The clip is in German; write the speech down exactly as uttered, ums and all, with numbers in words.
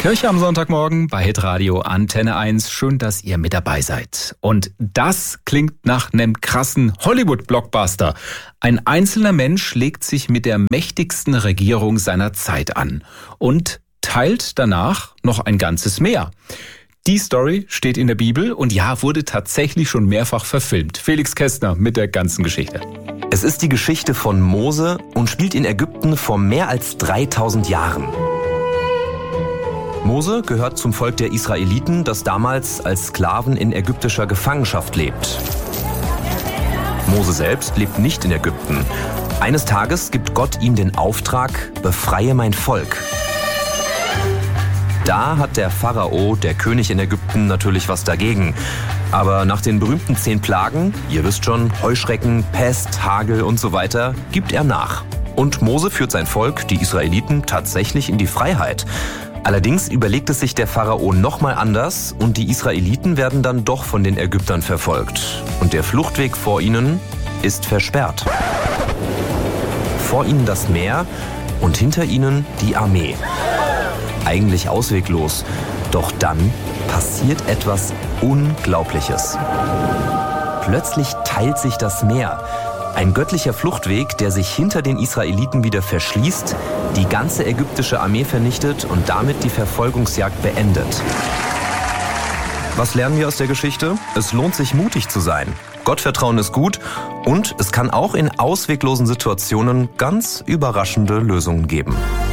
Kirche am Sonntagmorgen bei Hitradio Antenne eins. Schön, dass ihr mit dabei seid. Und das klingt nach einem krassen Hollywood-Blockbuster. Ein einzelner Mensch legt sich mit der mächtigsten Regierung seiner Zeit an und teilt danach noch ein ganzes Meer. Die Story steht in der Bibel und ja, wurde tatsächlich schon mehrfach verfilmt. Felix Kästner mit der ganzen Geschichte. Es ist die Geschichte von Mose und spielt in Ägypten vor mehr als dreitausend Jahren. Mose gehört zum Volk der Israeliten, das damals als Sklaven in ägyptischer Gefangenschaft lebt. Mose selbst lebt nicht in Ägypten. Eines Tages gibt Gott ihm den Auftrag: befreie mein Volk. Da hat der Pharao, der König in Ägypten, natürlich was dagegen. Aber nach den berühmten zehn Plagen, ihr wisst schon, Heuschrecken, Pest, Hagel und so weiter, gibt er nach. Und Mose führt sein Volk, die Israeliten, tatsächlich in die Freiheit. Allerdings überlegt es sich der Pharao nochmal anders und die Israeliten werden dann doch von den Ägyptern verfolgt. Und der Fluchtweg vor ihnen ist versperrt. Vor ihnen das Meer und hinter ihnen die Armee. Eigentlich ausweglos. Doch dann passiert etwas Unglaubliches. Plötzlich teilt sich das Meer. Ein göttlicher Fluchtweg, der sich hinter den Israeliten wieder verschließt, die ganze ägyptische Armee vernichtet und damit die Verfolgungsjagd beendet. Was lernen wir aus der Geschichte? Es lohnt sich, mutig zu sein. Gottvertrauen ist gut und es kann auch in ausweglosen Situationen ganz überraschende Lösungen geben.